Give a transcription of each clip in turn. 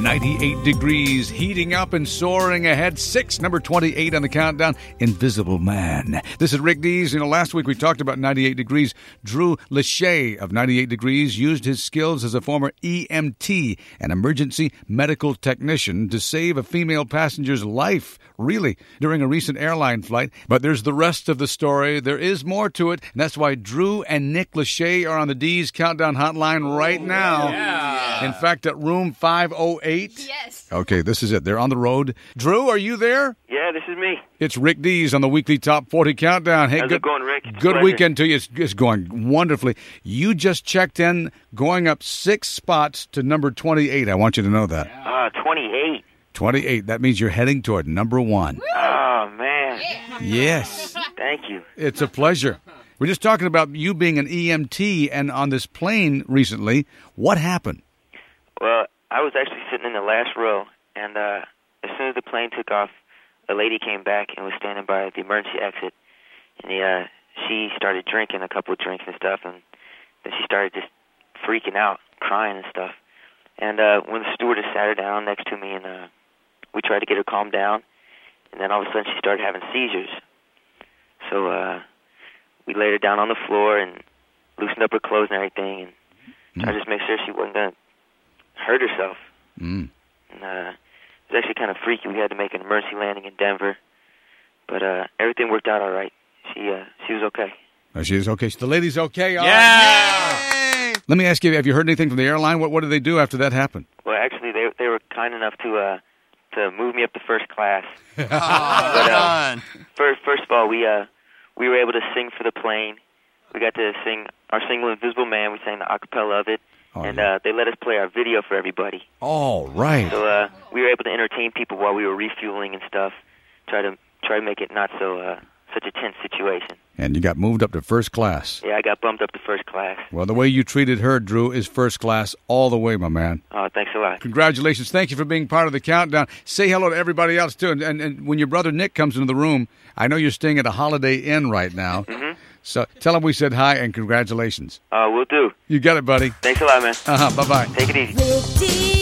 98 degrees, heating up and soaring ahead. 6, number 28 on the countdown, Invisible Man. This is Rick Dees. Last week we talked about 98 degrees. Drew Lachey of 98 degrees used his skills as a former EMT, an emergency medical technician, to save a female passenger's life, really, during a recent airline flight. But there's the rest of the story. There is more to it, and that's why Drew and Nick Lachey are on the Dees Countdown Hotline right now. Yeah. In fact, at room 508. Yes. Okay, this is it. They're on the road. Drew, are you there? Yeah, this is me. It's Rick Dees on the weekly Top 40 Countdown. Hey, How's it going, Rick? Good Pleasure. weekend to you. It's going wonderfully. You just checked in, going up 6 spots to number 28. I want you to know that. 28. 28. That means you're heading toward number 1. Oh, man. Yes. Thank you. It's a pleasure. We're just talking about you being an EMT and on this plane recently. What happened? Well, I was actually sitting in the last row, and as soon as the plane took off, a lady came back and was standing by the emergency exit, and she started drinking a couple of drinks and stuff, and then she started just freaking out, crying and stuff. And when the stewardess sat her down next to me, and we tried to get her calmed down, and then all of a sudden she started having seizures. So we laid her down on the floor and loosened up her clothes and everything, and tried to just make sure she wasn't going to hurt herself. And it was actually kind of freaky. We had to make an emergency landing in Denver, but everything worked out all right. She was okay. Oh, she is okay. The lady's okay. All Yeah. right. Let me ask you, have you heard anything from the airline? What did they do after that happened? Well, actually, they were kind enough to move me up to first class. But, First of all, we were able to sing for the plane. We got to sing our single "Invisible Man." We sang the a cappella of it, they let us play our video for everybody. All right. So we were able to entertain people while we were refueling and stuff. Try to make it not so such a tense situation. And you got moved up to first class. Yeah, I got bumped up to first class. Well, the way you treated her, Drew, is first class all the way, my man. Oh, thanks a lot. Congratulations. Thank you for being part of the countdown. Say hello to everybody else, too. And when your brother Nick comes into the room, I know you're staying at a Holiday Inn right now. Mm-hmm. So tell him we said hi and congratulations. We'll do. You got it, buddy. Thanks a lot, man. Bye-bye. Take it easy. Rick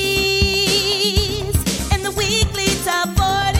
Dees and the weekly Top 40.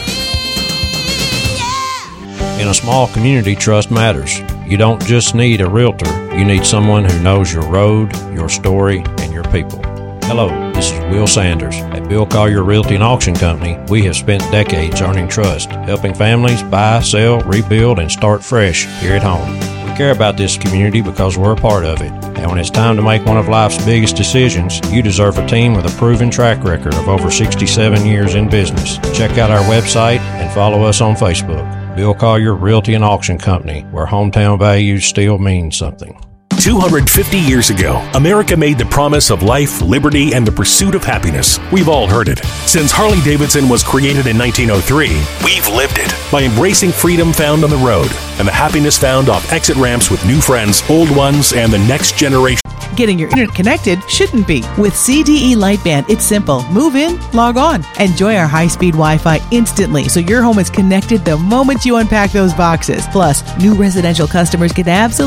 Yeah. In a small community, trust matters. You don't just need a realtor. You need someone who knows your road, your story, and your people. Hello, this is Will Sanders. At Bill Collier Realty and Auction Company, we have spent decades earning trust, helping families buy, sell, rebuild, and start fresh here at home. We care about this community because we're a part of it. And when it's time to make one of life's biggest decisions, you deserve a team with a proven track record of over 67 years in business. Check out our website and follow us on Facebook. Bill Collier Realty and Auction Company, where hometown values still mean something. 250 years ago, America made the promise of life, liberty, and the pursuit of happiness. We've all heard it. Since Harley-Davidson was created in 1903, we've lived it by embracing freedom found on the road and the happiness found off exit ramps with new friends, old ones, and the next generation. Getting your internet connected shouldn't be. With CDE Lightband, it's simple. Move in, log on. Enjoy our high-speed Wi-Fi instantly so your home is connected the moment you unpack those boxes. Plus, new residential customers get absolutely